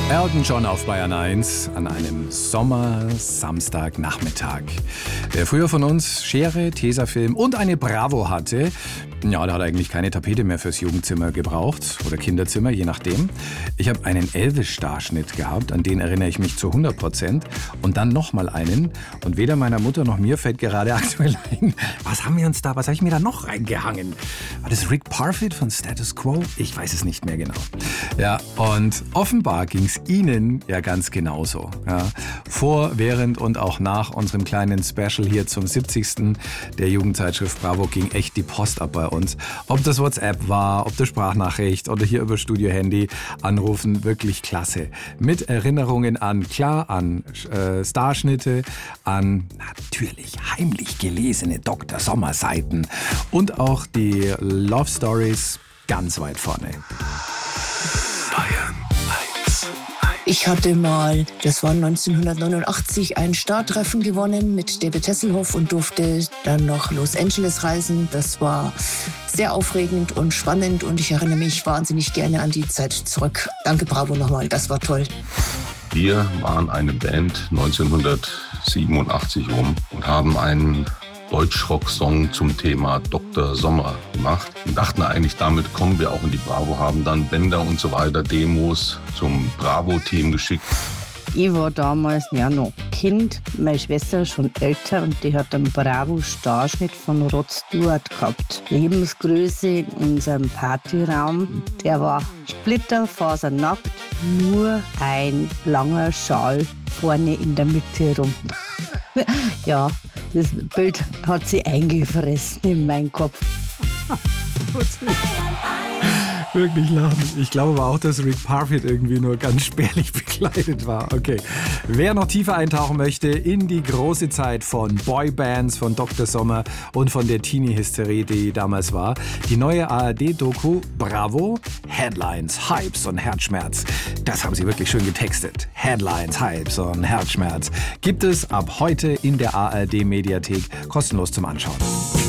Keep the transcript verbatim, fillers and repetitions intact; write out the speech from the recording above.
Elton John auf Bayern eins an einem Sommer-Samstagnachmittag. Wer früher von uns Schere, Tesafilm und eine Bravo hatte, ja, der hat eigentlich keine Tapete mehr fürs Jugendzimmer gebraucht oder Kinderzimmer, je nachdem. Ich habe einen Elvis-Starschnitt gehabt, an den erinnere ich mich zu hundert Prozent. Und dann nochmal einen. Und weder meiner Mutter noch mir fällt gerade aktuell ein, was haben wir uns da, was habe ich mir da noch reingehangen? War das Rick Parfitt von Status Quo? Ich weiß es nicht mehr genau. Ja, und offenbar ging es Ihnen ja ganz genauso. Ja. Vor, während und auch nach unserem kleinen Special hier zum siebzigsten der Jugendzeitschrift Bravo ging echt die Post ab bei uns. Ob das WhatsApp war, ob das Sprachnachricht oder hier über Studio-Handy anrufen, wirklich klasse. Mit Erinnerungen an, klar, an äh, Starschnitte, an natürlich heimlich gelesene Doktor Sommer-Seiten und auch die Love Stories ganz weit vorne. Ich hatte mal, das war neunzehnhundertneunundachtzig, ein Startreffen gewonnen mit David Hasselhoff und durfte dann nach Los Angeles reisen. Das war sehr aufregend und spannend und ich erinnere mich wahnsinnig gerne an die Zeit zurück. Danke Bravo nochmal, das war toll. Wir waren eine Band neunzehnhundertsiebenundachtzig rum und haben einen Deutschrock-Song zum Thema Doktor Sommer gemacht und dachten eigentlich, damit kommen wir auch in die Bravo, haben dann Bänder und so weiter, Demos zum Bravo-Team geschickt. Ich war damals ja noch Kind, meine Schwester schon älter und die hat einen Bravo-Starschnitt von Rod Stewart gehabt. Lebensgröße in unserem Partyraum, der war splitterfasernackt, nur ein langer Schal vorne in der Mitte rum. Ja, das Bild hat sie eingefressen in meinen Kopf. Wirklich lachen. Ich glaube aber auch, dass Rick Parfitt irgendwie nur ganz spärlich bekleidet war. Okay. Wer noch tiefer eintauchen möchte in die große Zeit von Boybands, von Doktor Sommer und von der Teenie-Hysterie, die damals war, die neue A R D-Doku Bravo, Headlines, Hypes und Herzschmerz. Das haben sie wirklich schön getextet. Headlines, Hypes und Herzschmerz gibt es ab heute in der A R D-Mediathek kostenlos zum Anschauen.